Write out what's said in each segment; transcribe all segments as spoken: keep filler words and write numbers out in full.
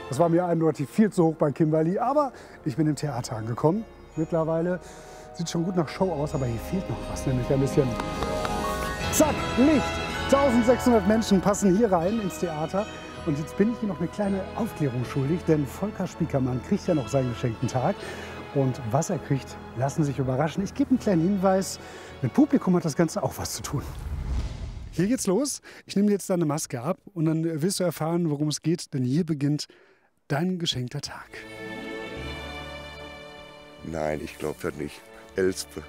Das war mir eindeutig viel zu hoch bei Kimberly, aber ich bin im Theater angekommen. Mittlerweile sieht schon gut nach Show aus, aber hier fehlt noch was, nämlich ein bisschen. Zack, Licht! eintausendsechshundert Menschen passen hier rein ins Theater. Und jetzt bin ich Ihnen noch eine kleine Aufklärung schuldig, denn Volker Spiekermann kriegt ja noch seinen geschenkten Tag. Und was er kriegt, lassen Sie sich überraschen. Ich gebe einen kleinen Hinweis, mit Publikum hat das Ganze auch was zu tun. Hier geht's los. Ich nehme jetzt deine Maske ab und dann wirst du erfahren, worum es geht, denn hier beginnt dein geschenkter Tag. Nein, ich glaube das nicht. Elspe.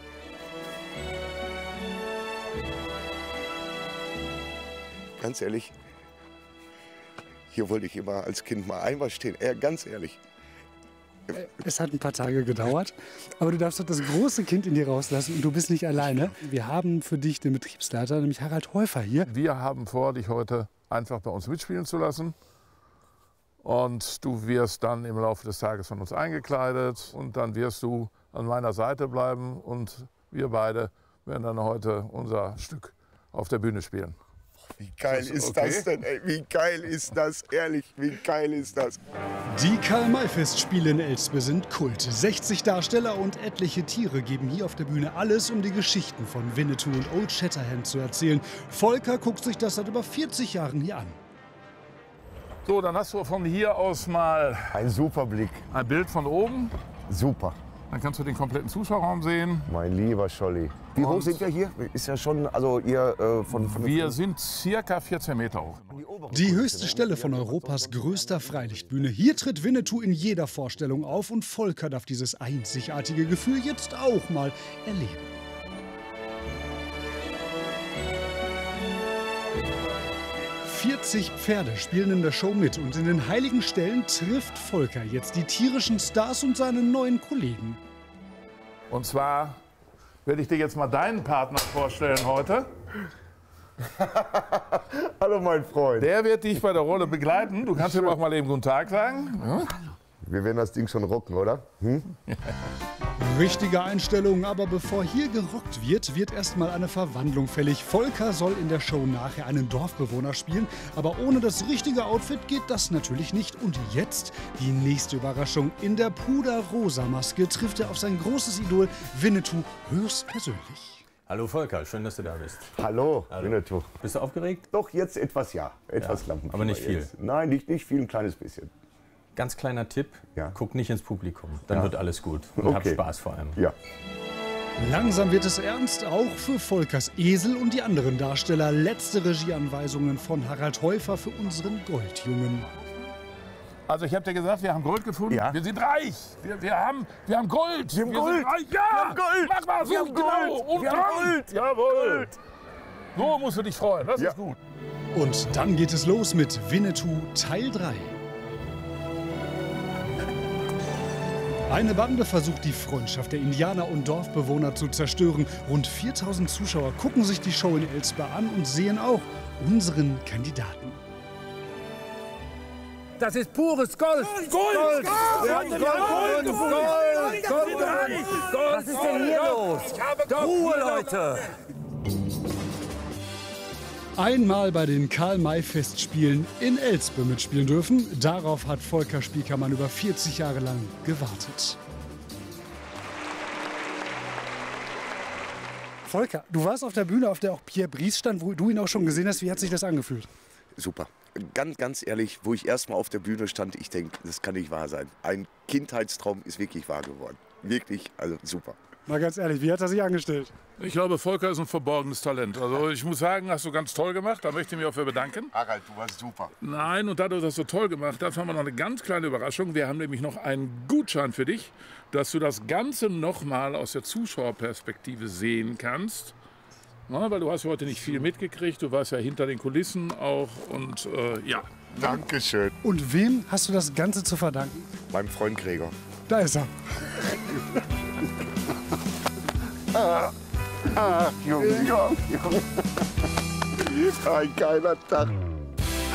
Ganz ehrlich, hier wollte ich immer als Kind mal einmal stehen. Ja, ganz ehrlich. Es hat ein paar Tage gedauert, aber du darfst doch das große Kind in dir rauslassen und du bist nicht alleine. Wir haben für dich den Betriebsleiter, nämlich Harald Häufer hier. Wir haben vor, dich heute einfach bei uns mitspielen zu lassen. Und du wirst dann im Laufe des Tages von uns eingekleidet und dann wirst du an meiner Seite bleiben und wir beide werden dann heute unser Stück auf der Bühne spielen. Wie geil ist, ist okay? das denn, ey? Wie geil ist das, ehrlich, wie geil ist das? Die Karl-May-Festspiele in Elspe sind Kult. sechzig Darsteller und etliche Tiere geben hier auf der Bühne alles, um die Geschichten von Winnetou und Old Shatterhand zu erzählen. Volker guckt sich das seit über vierzig Jahren hier an. So, dann hast du von hier aus mal ein super Blick. Ein Bild von oben. Super. Dann kannst du den kompletten Zuschauerraum sehen. Mein lieber Scholli. Wie hoch sind wir hier? Ist ja schon, also ihr äh, von, von Wir sind circa vierzehn Meter hoch. Die höchste Stelle von Europas größter Freilichtbühne. Hier tritt Winnetou in jeder Vorstellung auf und Volker darf dieses einzigartige Gefühl jetzt auch mal erleben. vierzig Pferde spielen in der Show mit und in den heiligen Stellen trifft Volker jetzt die tierischen Stars und seine neuen Kollegen. Und zwar werde ich dir jetzt mal deinen Partner vorstellen heute. Hallo mein Freund. Der wird dich bei der Rolle begleiten. Du kannst ihm auch mal eben guten Tag sagen. Ja? Wir werden das Ding schon rocken, oder? Hm? Richtige Einstellung, aber bevor hier gerockt wird, wird erstmal eine Verwandlung fällig. Volker soll in der Show nachher einen Dorfbewohner spielen, aber ohne das richtige Outfit geht das natürlich nicht. Und jetzt die nächste Überraschung. In der puderrosa Maske trifft er auf sein großes Idol Winnetou höchstpersönlich. Hallo Volker, schön, dass du da bist. Hallo, Hallo. Winnetou. Bist du aufgeregt? Doch, jetzt etwas ja. Etwas ja, Lampen. aber nicht viel? Jetzt. Nein, nicht, nicht viel, ein kleines bisschen. Ganz kleiner Tipp, ja. Guck nicht ins Publikum, dann ja. wird alles gut. Und okay. hab Spaß vor allem. Ja. Langsam wird es ernst, auch für Volkers Esel und die anderen Darsteller. Letzte Regieanweisungen von Harald Häufer für unseren Goldjungen. Also ich habe dir gesagt, wir haben Gold gefunden. Ja. Wir sind reich. Wir, wir, haben, wir haben Gold. Wir haben wir Gold. Sind reich. Ja, wir haben Gold. Mach mal so, wir haben genau. Gold. Und wir haben Gold. Jawohl. Gold. So musst du dich freuen, das ja. ist gut. Und dann geht es los mit Winnetou Teil drei. Eine Bande versucht, die Freundschaft der Indianer und Dorfbewohner zu zerstören. Rund viertausend Zuschauer gucken sich die Show in Elspe an und sehen auch unseren Kandidaten. Das ist pures Gold! Gold! Gold! Wir haben Gold gefunden! Gold! Gold! Gold! Was ist denn hier los? Ruhe, Leute! Einmal bei den Karl-May-Festspielen in Elspe mitspielen dürfen. Darauf hat Volker Spiekermann über vierzig Jahre lang gewartet. Volker, du warst auf der Bühne, auf der auch Pierre Brice stand, wo du ihn auch schon gesehen hast. Wie hat sich das angefühlt? Super. Ganz, ganz ehrlich, wo ich erst mal auf der Bühne stand, ich denke, das kann nicht wahr sein. Ein Kindheitstraum ist wirklich wahr geworden. Wirklich, also super. Mal ganz ehrlich, wie hat er sich angestellt? Ich glaube, Volker ist ein verborgenes Talent. Also ich muss sagen, hast du ganz toll gemacht. Da möchte ich mich auch für bedanken. Harald, du warst super. Nein, und da du das so toll gemacht hast, haben wir noch eine ganz kleine Überraschung. Wir haben nämlich noch einen Gutschein für dich, dass du das Ganze noch mal aus der Zuschauerperspektive sehen kannst. Na, weil du hast heute nicht viel mitgekriegt. Du warst ja hinter den Kulissen auch. Und äh, ja. Dankeschön. Und wem hast du das Ganze zu verdanken? Meinem Freund Gregor. Da ist er. Ah, ah, Junge, Junge. Ein geiler Tag.